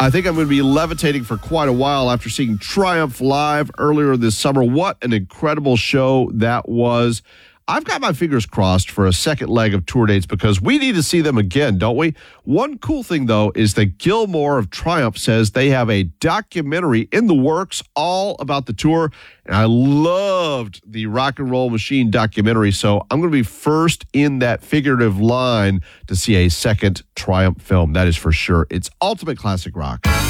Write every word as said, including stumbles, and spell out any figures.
I think I'm going to be levitating for quite a while after seeing Triumph live earlier this summer. What an incredible show that was. I've got my fingers crossed for a second leg of tour dates because we need to see them again, don't we? One cool thing, though, is that Gilmore of Triumph says they have a documentary in the works all about the tour. And I loved the Rock and Roll Machine documentary, so I'm going to be first in that figurative line to see a second Triumph film. That is for sure. It's Ultimate Classic Rock.